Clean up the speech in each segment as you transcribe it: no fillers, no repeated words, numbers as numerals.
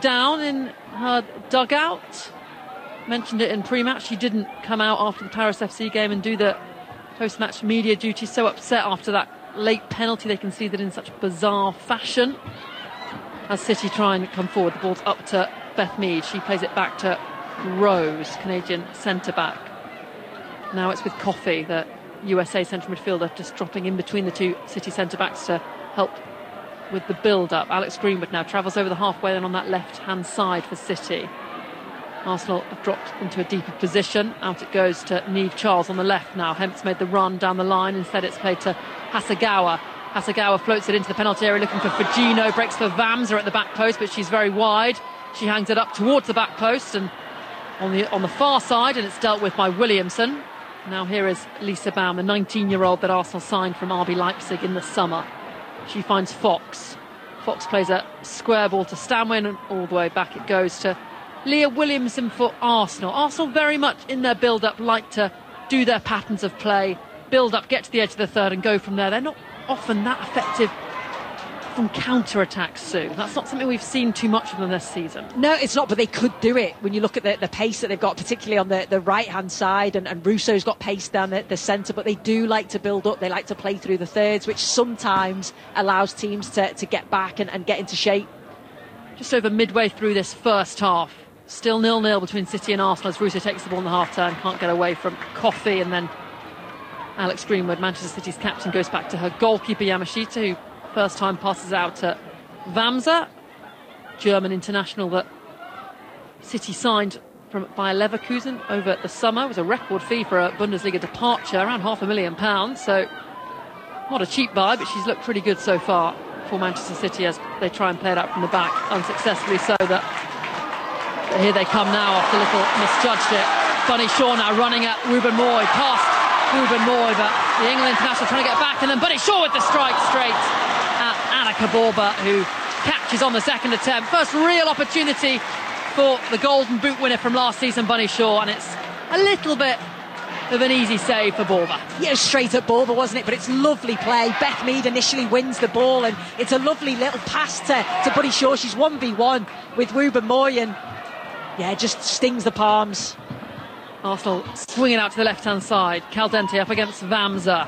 down in her dugout. Mentioned it in pre-match. She didn't come out after the Paris FC game and do the post-match media duty. So upset after that late penalty they conceded in such bizarre fashion. As City try and come forward, the ball's up to Beth Mead. She plays it back to Rose, Canadian centre-back. Now it's with Coffey, the USA central midfielder, just dropping in between the two City centre-backs to help with the build-up. Alex Greenwood now travels over the halfway line on that left-hand side for City. Arsenal have dropped into a deeper position. Out it goes to Niamh Charles on the left now. Hemp's made the run down the line. Instead it's played to Hasegawa. Hasegawa floats it into the penalty area looking for Fujino. Breaks for Vamsa at the back post, but she's very wide. She hangs it up towards the back post and on the far side, and it's dealt with by Williamson. Now here is Lisa Baum, the 19-year-old that Arsenal signed from RB Leipzig in the summer. She finds Fox. Fox plays a square ball to Stanway, and all the way back it goes to Leah Williamson for Arsenal. Arsenal very much in their build-up like to do their patterns of play, build up, get to the edge of the third and go from there. They're not often that effective from counter-attacks, Sue. That's not something we've seen too much of them this season. No, it's not, but they could do it when you look at the pace that they've got, particularly on the right-hand side, and Russo's got pace down the centre, but they do like to build up. They like to play through the thirds, which sometimes allows teams to get back and get into shape. Just over midway through this first half, still 0-0 between City and Arsenal as Russo takes the ball in the half-turn, can't get away from Coffey, and then Alex Greenwood, Manchester City's captain, goes back to her goalkeeper Yamashita, who first time passes out to Vamsa, German international that City signed from Bayer Leverkusen over the summer. It was a record fee for a Bundesliga departure, around £500,000. So not a cheap buy, but she's looked pretty good so far for Manchester City as they try and play it out from the back, unsuccessfully so. That here they come now after Little misjudged it. Bunny Shaw now running at Ruben Moy, past Ruben Moy, but the England international trying to get back, and then Bunny Shaw with the strike straight at Annika Borba, who catches on the second attempt. First real opportunity for the Golden Boot winner from last season, Bunny Shaw, and it's a little bit of an easy save for Borba. Yeah, straight at Borba, wasn't it? But it's lovely play. Beth Mead initially wins the ball, and it's a lovely little pass to Bunny Shaw. She's 1v1 with Ruben Moy, and yeah, just stings the palms. Arsenal swinging out to the left-hand side. Caldente up against Vamsa.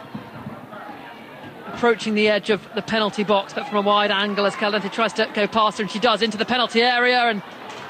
Approaching the edge of the penalty box, but from a wide angle as Caldente tries to go past her, and she does, into the penalty area. And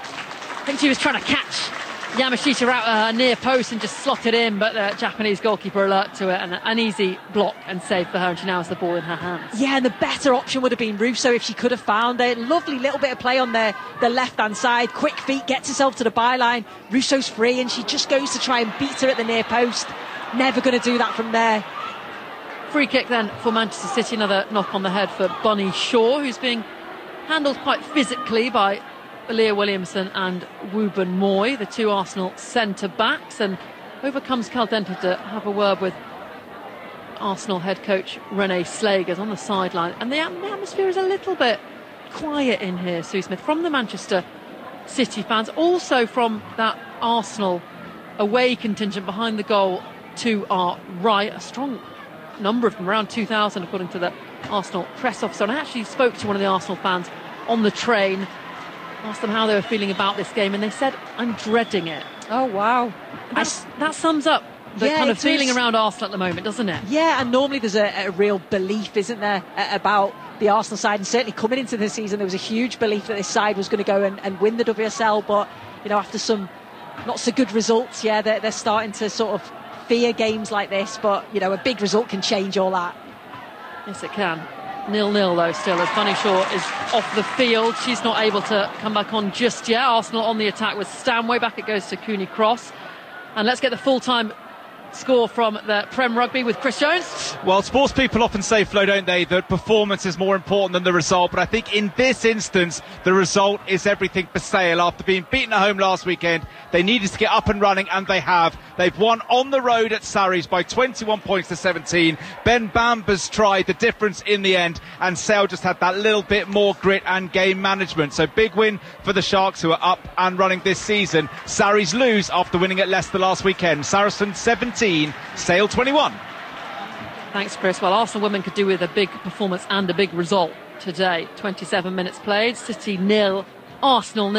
I think she was trying to catch Yamashita out her near post and just slot it in, but the Japanese goalkeeper alert to it, and an easy block and save for her, and she now has the ball in her hands. Yeah, and the better option would have been Russo if she could have found it. Lovely little bit of play on the left-hand side. Quick feet, gets herself to the byline. Russo's free, and she just goes to try and beat her at the near post. Never going to do that from there. Free kick then for Manchester City. Another knock on the head for Bunny Shaw, who's being handled quite physically by Leah Williamson and Ruben Moy, the two Arsenal centre-backs, and overcomes Caldente to have a word with Arsenal head coach Renee Slagers on the sideline. And the atmosphere is a little bit quiet in here, Sue Smith, from the Manchester City fans, also from that Arsenal away contingent behind the goal to our right. A strong number of them, around 2,000 according to the Arsenal press officer. And I actually spoke to one of the Arsenal fans on the train, asked them how they were feeling about this game, and they said, I'm dreading it. Oh, wow. That sums up the kind of feeling around Arsenal at the moment, doesn't it? Yeah, and normally there's a real belief, isn't there, about the Arsenal side, and certainly coming into the season there was a huge belief that this side was going to go and win the WSL, but you know, after some not so good results, yeah, they're starting to sort of fear games like this, but you know, a big result can change all that. Yes, it can. 0-0 though still, as Bunny Shaw is off the field. She's not able to come back on just yet. Arsenal on the attack with Stanway. Back it goes to Cooney Cross. And let's get the full-time score from the Prem Rugby with Chris Jones. Well, sports people often say, Flo, don't they, that performance is more important than the result, but I think in this instance the result is everything for sale. After being beaten at home last weekend, they needed to get up and running, and they have. They've won on the road at Sarries by 21 points to 17. Ben Bamba's tried the difference in the end, and Sale just had that little bit more grit and game management. So big win for the Sharks, who are up and running this season. Sarries lose after winning at Leicester last weekend. Saracens 17, Sale 21. Thanks, Chris. Well, Arsenal women could do with a big performance and a big result today. 27 minutes played, City 0, Arsenal 0.